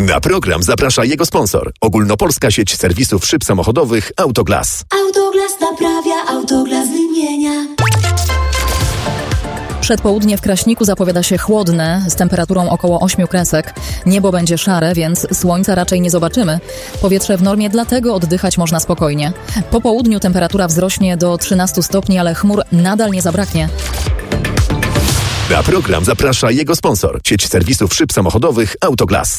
Na program zaprasza jego sponsor. Ogólnopolska sieć serwisów szyb samochodowych Autoglas. Autoglas naprawia, Autoglas wymienia. Przedpołudnie w Kraśniku zapowiada się chłodne, z temperaturą około 8 kresek. Niebo będzie szare, więc słońca raczej nie zobaczymy. Powietrze w normie, dlatego oddychać można spokojnie. Po południu temperatura wzrośnie do 13 stopni, ale chmur nadal nie zabraknie. Na program zaprasza jego sponsor. Sieć serwisów szyb samochodowych Autoglas.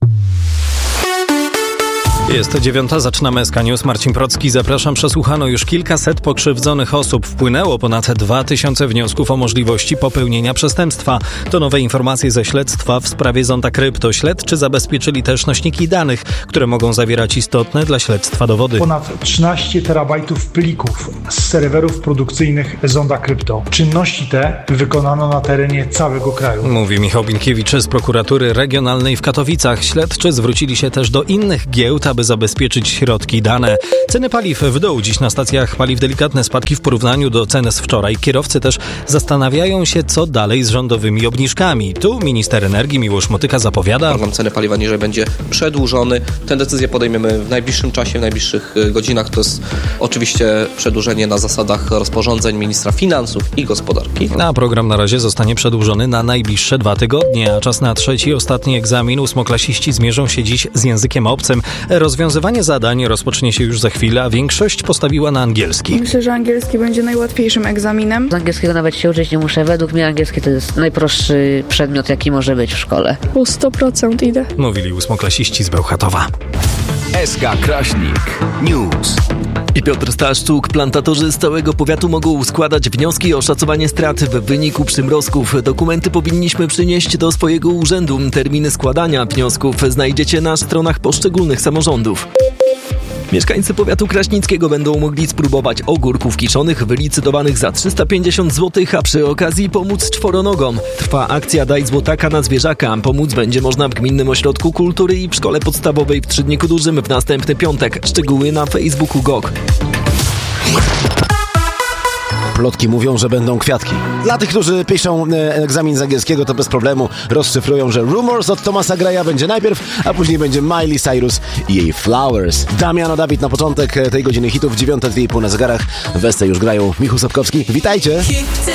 Jest 9, zaczynamy SK News. Marcin Procki, zapraszam. Przesłuchano już kilkaset pokrzywdzonych osób. Wpłynęło ponad 2000 wniosków o możliwości popełnienia przestępstwa. To nowe informacje ze śledztwa w sprawie Zonda Krypto. Śledczy zabezpieczyli też nośniki danych, które mogą zawierać istotne dla śledztwa dowody. Ponad 13 terabajtów plików z serwerów produkcyjnych Zonda Krypto. Czynności te wykonano na terenie całego kraju. Mówi Michał Binkiewicz z prokuratury regionalnej w Katowicach. Śledczy zwrócili się też do innych giełd, aby zabezpieczyć środki dane. Ceny paliw w dół. Dziś na stacjach paliw delikatne spadki w porównaniu do cen z wczoraj. Kierowcy też zastanawiają się, co dalej z rządowymi obniżkami. Tu minister energii Miłosz Motyka zapowiada: program ceny paliwa niżej będzie przedłużony. Tę decyzję podejmiemy w najbliższym czasie, w najbliższych godzinach. To jest oczywiście przedłużenie na zasadach rozporządzeń ministra finansów i gospodarki. A program na razie zostanie przedłużony na najbliższe 2 tygodnie, a czas na trzeci, ostatni egzamin. Ósmoklasiści zmierzą się dziś z językiem obcym. Rozwiązywanie zadań rozpocznie się już za chwilę, a większość postawiła na angielski. Myślę, że angielski będzie najłatwiejszym egzaminem. Z angielskiego nawet się uczyć nie muszę. Według mnie angielski to jest najprostszy przedmiot, jaki może być w szkole. Po 100% idę. Mówili ósmoklasiści z Bełchatowa. SK Kraśnik News. I Piotr Staszczuk. Plantatorzy z całego powiatu mogą składać wnioski o szacowanie strat w wyniku przymrozków. Dokumenty powinniśmy przynieść do swojego urzędu. Terminy składania wniosków znajdziecie na stronach poszczególnych samorządów. Mieszkańcy powiatu kraśnickiego będą mogli spróbować ogórków kiszonych wylicytowanych za 350 zł, a przy okazji pomóc czworonogom. Trwa akcja Daj złotaka na zwierzaka. Pomóc będzie można w Gminnym Ośrodku Kultury i w Szkole Podstawowej w Trzydniku Dużym w następny piątek. Szczegóły na Facebooku GOG. Plotki mówią, że będą kwiatki. Dla tych, którzy piszą egzamin z angielskiego, to bez problemu rozszyfrują, że Rumors od Thomasa Greya będzie najpierw, a później będzie Miley Cyrus i jej Flowers. Damiano Dawid na początek tej godziny hitów, 9:02 na zegarach. W Wesce już grają Michał Sapkowski. Witajcie!